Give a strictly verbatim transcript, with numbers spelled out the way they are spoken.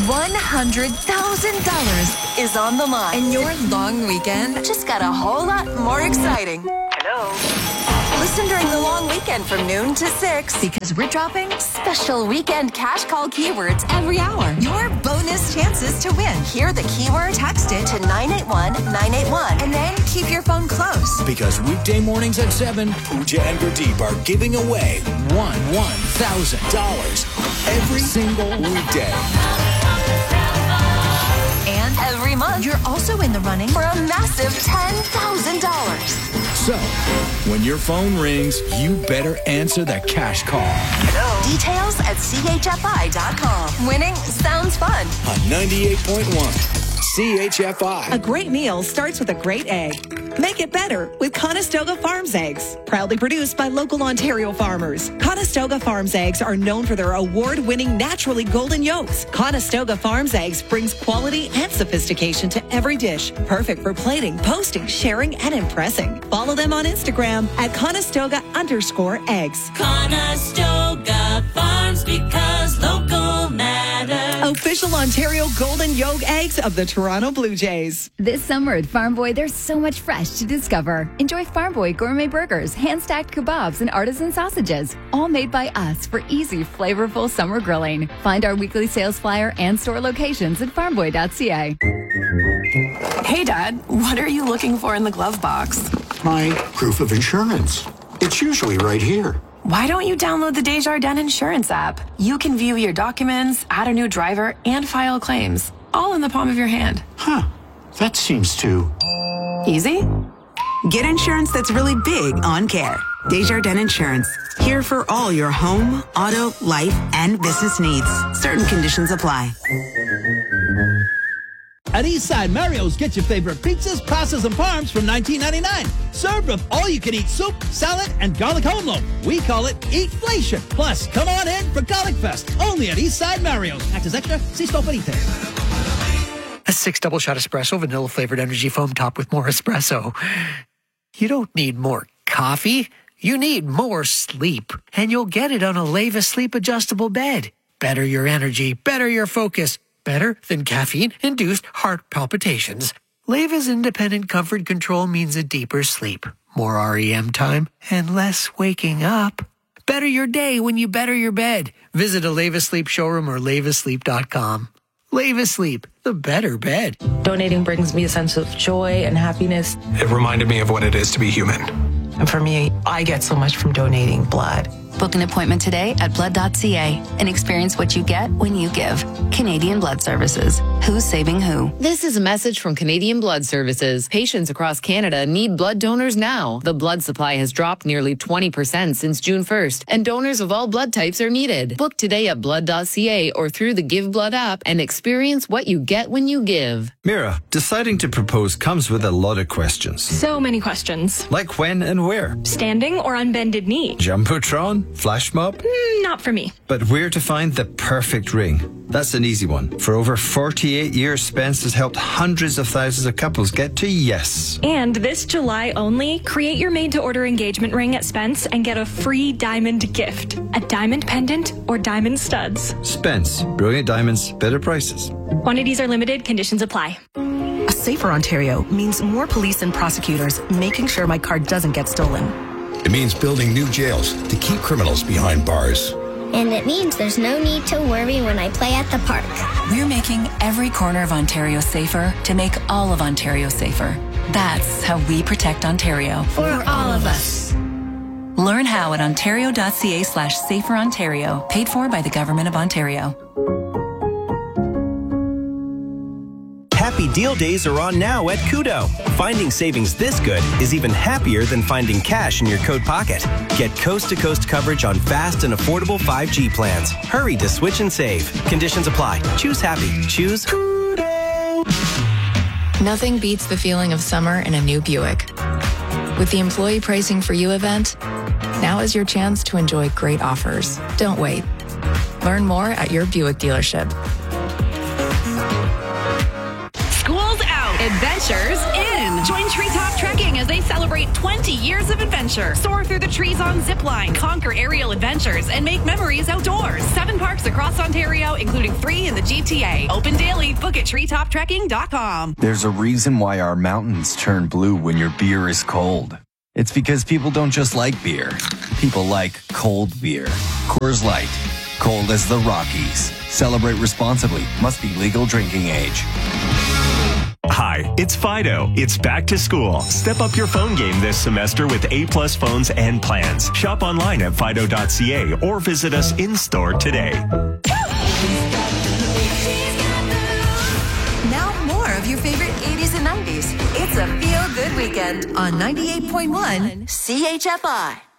one hundred thousand dollars is on the line. And your long weekend just got a whole lot more exciting. Hello? Listen during the long weekend from noon to six because we're dropping special weekend cash call keywords every hour. Your bonus chances to win. Hear the keyword, text it to nine eight one nine eight one, and then keep your phone close. Because weekday mornings at seven, Pooja and Gurdeep are giving away one one thousand dollars every single weekday. And every month, you're also in the running for a massive ten thousand dollars. So, when your phone rings, you better answer the cash call. Hello. Details at C H F I dot com. Winning sounds fun. On ninety-eight point one, C H F I. A great meal starts with a great egg. Make it better with Conestoga Farms eggs. Proudly produced by local Ontario farmers. Conestoga Farms eggs are known for their award-winning naturally golden yolks. Conestoga Farms eggs brings quality and sophistication to every dish. Perfect for plating, posting, sharing, and impressing. Follow them on Instagram at Conestoga underscore eggs. Conestoga Farms, because local matters. Official Ontario golden yolk eggs of the Toronto Blue Jays. This summer at Farm Boy, there's so much fresh to discover. Enjoy Farm Boy gourmet burgers, hand-stacked kebabs, and artisan sausages, all made by us for easy, flavorful summer grilling. Find our weekly sales flyer and store locations at farm boy dot c a. Hey, Dad, what are you looking for in the glove box? My proof of insurance. It's usually right here. Why don't you download the Desjardins Insurance app? You can view your documents, add a new driver, and file claims, all in the palm of your hand. Huh. That seems too... easy? Get insurance that's really big on care. Desjardins Insurance. Here for all your home, auto, life, and business needs. Certain conditions apply. At Eastside Mario's, get your favorite pizzas, pastas, and parms from nineteen ninety-nine. Served with all-you-can-eat soup, salad, and garlic home loaf. We call it Eatflation. Plus, come on in for Garlic Fest. Only at Eastside Mario's. Act as extra, si sto per eat. A six double shot espresso, vanilla flavored energy foam topped with more espresso. You don't need more coffee. You need more sleep. And you'll get it on a Leva Sleep Adjustable Bed. Better your energy, better your focus. Better than caffeine-induced heart palpitations. Leva's independent comfort control means a deeper sleep, more R E M time, and less waking up. Better your day when you better your bed. Visit a Leva Sleep showroom or leva sleep dot com. Leva Sleep, the better bed. Donating brings me a sense of joy and happiness. It reminded me of what it is to be human. And for me, I get so much from donating blood. Book an appointment today at blood dot c a and experience what you get when you give. Canadian Blood Services. Who's saving who? This is a message from Canadian Blood Services. Patients across Canada need blood donors now. The blood supply has dropped nearly twenty percent since June first, and donors of all blood types are needed. Book today at blood dot c a or through the Give Blood app and experience what you get when you give. Mira, deciding to propose comes with a lot of questions. So many questions. Like when and where? Standing or on bended knee? Jumbotron? Flash mob? Mm, not for me. But where to find the perfect ring? That's an easy one. For over forty-eight years, Spence has helped hundreds of thousands of couples get to yes. And this July only, create your made-to-order engagement ring at Spence and get a free diamond gift. A diamond pendant or diamond studs. Spence. Brilliant diamonds, better prices. Quantities are limited. Conditions apply. A safer Ontario means more police and prosecutors making sure my car doesn't get stolen. It means building new jails to keep criminals behind bars. And it means there's no need to worry when I play at the park. We're making every corner of Ontario safer to make all of Ontario safer. That's how we protect Ontario. For all of us. Learn how at ontario dot c a slash safer Ontario. Paid for by the Government of Ontario. Happy Deal Days are on now at Koodo. Finding savings this good is even happier than finding cash in your coat pocket. Get coast-to-coast coverage on fast and affordable five G plans. Hurry to switch and save. Conditions apply. Choose happy. Choose Koodo. Nothing beats the feeling of summer in a new Buick. With the Employee Pricing for You event, now is your chance to enjoy great offers. Don't wait. Learn more at your Buick dealership. School's out. Adventures in. Join Treetop Trekking as they celebrate twenty years of adventure. Soar through the trees on zipline, conquer aerial adventures, and make memories outdoors. Seven parks across Ontario, including three in the G T A. Open daily. Book at treetop trekking dot com. There's a reason why our mountains turn blue when your beer is cold. It's because people don't just like beer. People like cold beer. Coors Light. Cold as the Rockies. Celebrate responsibly. Must be legal drinking age. Hi, it's Fido. It's back to school. Step up your phone game this semester with A-plus phones and plans. Shop online at fido dot c a or visit us in-store today. Now more of your favorite eighties and nineties. It's a feel-good weekend on ninety-eight point one C H F I.